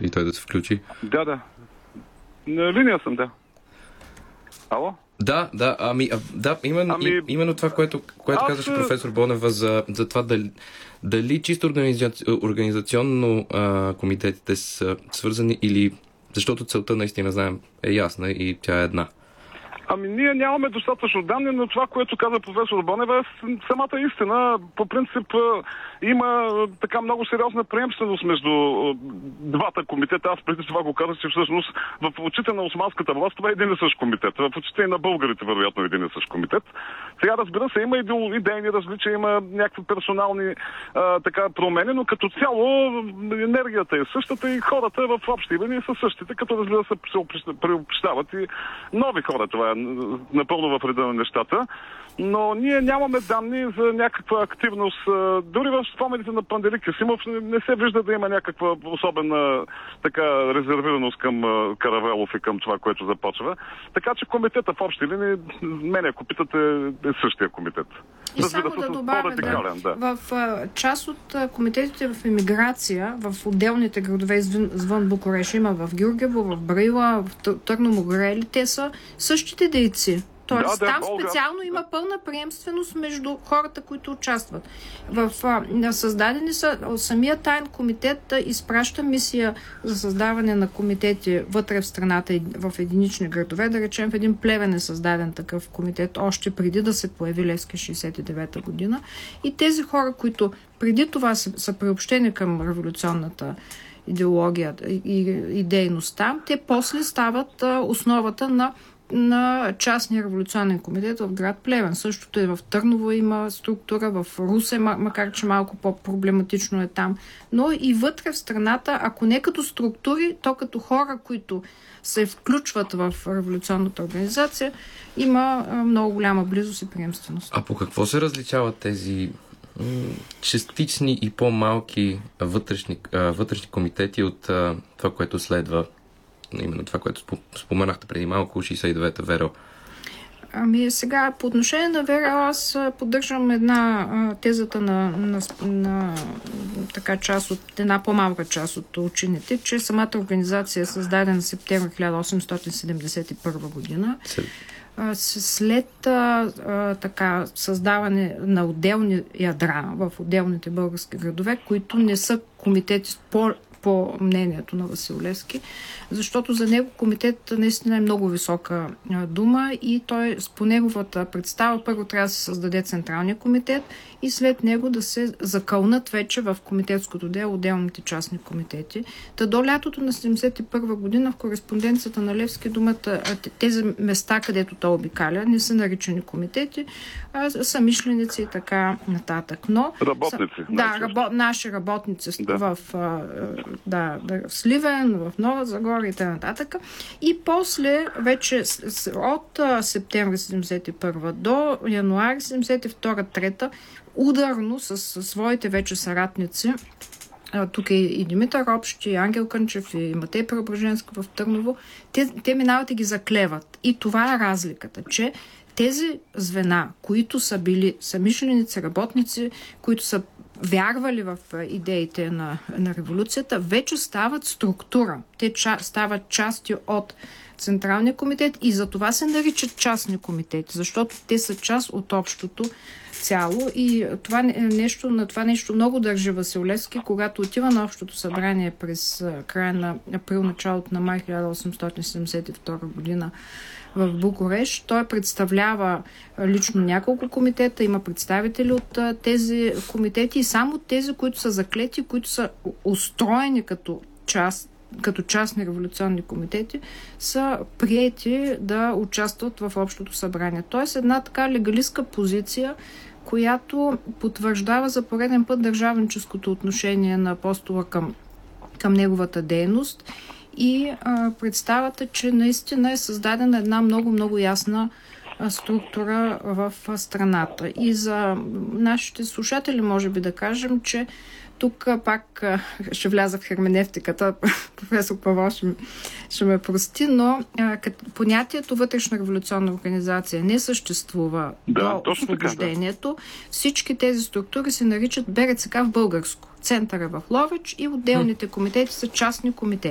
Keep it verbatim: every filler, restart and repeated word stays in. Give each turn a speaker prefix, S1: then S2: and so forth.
S1: и той да се включи.
S2: Да, да. На линия съм, да. Ало?
S1: Да, да, ами, а, да, именно,
S2: ами,
S1: именно това, което, което
S2: аз...
S1: казаше професор Бонева за, за това дали, дали чисто организаци... организационно а, комитетите са свързани или... Защото целта наистина, знаем, е ясна и тя е една.
S2: Ами ние нямаме достатъчно данни, но това, което каза професор Бонева, е самата истина. По принцип има така много сериозна приемственост между двата комитета. Аз преди това го казах, че всъщност в очите на османската власт това е един и същ комитет. В очите и на българите, вероятно, един и същ комитет. Сега, разбира се, има идейни различия, има някакви персонални а, така промени, но като цяло енергията е същата и хората в общи линии са същите, като разбира се се приобщават и нови хора. Това е напълно в реда на нещата. Но ние нямаме данни за някаква активност. Дори в спомените на Панделик Касимов не се вижда да има някаква особена така резервираност към Каравелов и към това, което започва. Така че комитета в общи линии, мен ако питате, е същия комитет.
S3: И само да добавя, да, да. В част от комитетите в емиграция, в отделните градове извън Букурещ, има в Гюргево, в Брила, в Търномогорели, те са същите дейци. Тоест, да, да, там специално да. Има пълна приемственост между хората, които участват. В, а, създадени са, самия таен комитет да изпраща мисия за създаване на комитети вътре в страната в единични градове. Да речем, в един Плевен е създаден такъв комитет още преди да се появи Левски шейсет и девета година. И тези хора, които преди това са, са приобщени към революционната идеология и, и дейността, те после стават а, основата на на частния революционен комитет в град Плевен. Същото и в Търново има структура, в Русе, макар че малко по-проблематично е там. Но и вътре в страната, ако не като структури, то като хора, които се включват в революционната организация, има много голяма близост и приемственост.
S1: А по какво се различават тези м- частични и по-малки вътрешни, вътрешни комитети от а, това, което следва? Именно това, което споменахте преди малко, шейсет и девета ВРО.
S3: Ами сега, по отношение на ВРО, аз поддържам една а, тезата на, на, на така част от, една по-малка част от учените, че самата организация е създадена в септември хиляда осемстотин седемдесет и първа година. А, след а, а, така създаване на отделни ядра в отделните български градове, които не са комитети по по мнението на Васил Левски, защото за него комитет наистина е много висока дума и той по неговата представа първо трябва да се създаде Централния комитет и след него да се закълнат вече в комитетското дело отделните частни комитети. Та до лятото на седемдесет и първа година в кореспонденцията на Левски думата, тези места, където той обикаля, не са наричани комитети, а са мишленици и така нататък. Но,
S2: работници.
S3: Са, да, рабо, наши работници да. в Да, да, в Сливен, в Нова Загора и т.н. И после, вече от септември седемдесет и първа до януари седемдесет и втора трета ударно с, с своите вече съратници, тук е и Димитър Общи, и Ангел Кънчев, и Матей Преображенски в Търново, те, те минават и ги заклеват. И това е разликата, че тези звена, които са били самишленици, работници, които са вярвали в идеите на, на революцията, вече стават структура. Те ча, стават части от Централния комитет и за това се наричат частни комитети, защото те са част от общото цяло и това нещо, на това нещо много държи Васил Левски, когато отива на общото събрание през края на април, началото на май хиляда осемстотин седемдесет и втора година в Букурещ. Той представлява лично няколко комитета, има представители от тези комитети и само тези, които са заклети, които са устроени като част като частни революционни комитети, са приети да участват в общото събрание. Тоест една така легалистка позиция, която потвърждава за пореден път държавническото отношение на апостола към, към неговата дейност и а, представата, че наистина е създадена една много-много ясна а, структура в а, страната. И за нашите слушатели може би да кажем, че тук пак ще вляза в херменевтиката, професор Павлов ще, ще ме прости, но а, като понятието вътрешна революционна организация не съществува
S2: да,
S3: до освобождението. Да. Всички тези структури се наричат БРЦК в българско. Центъра в Ловеч и отделните комитети са частни комитети.